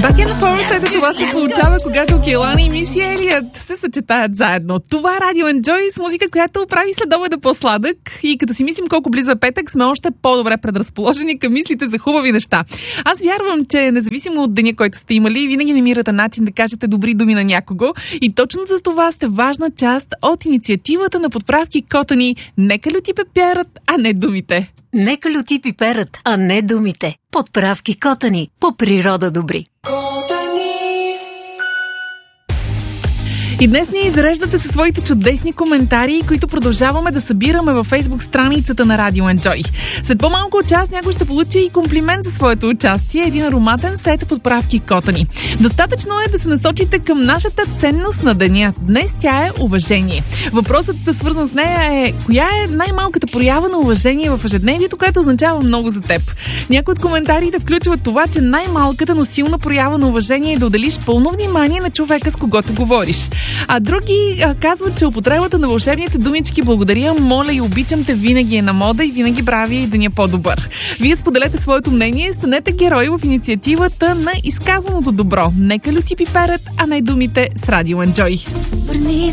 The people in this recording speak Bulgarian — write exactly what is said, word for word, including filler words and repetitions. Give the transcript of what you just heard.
Back and Forth, ето това се получава, когато Келани и Миси Елиот се съчетаят заедно. Това е Radio Enjoy с музика, която прави следобеда по-сладък и като си мислим колко близо е петък, сме още по-добре предразположени към мислите за хубави неща. Аз вярвам, че независимо от деня, който сте имали, винаги намирате начин да кажете добри думи на някого и точно за това сте важна част от инициативата на подправки Котани. Нека люти пеперат, а не думите. Нека люти пиперът, а не думите. Подправки Котани. По природа добри. И днес ни изреждате със своите чудесни коментари, които продължаваме да събираме във Фейсбук страницата на Radio Enjoy. След по-малко от час някой ще получи и комплимент за своето участие. Един ароматен сет подправки Котани. Достатъчно е да се насочите към нашата ценност на деня. Днес тя е уважение. Въпросът, свързан с нея е: коя е най-малката проява на уважение в ежедневието, което означава много за теб? Някои от коментарите включват това, че най-малката, но силна проява на уважение е да отделиш пълно внимание на човека, с когото говориш. А други а, казват, че употребата на вълшебните думички "благодаря", "моля" и "обичам те" винаги е на мода и винаги прави и деня по-добър. Вие споделете своето мнение, станете герои в инициативата на изказаното добро. Нека люти пиперът, а не думите с Radio Enjoy. Върни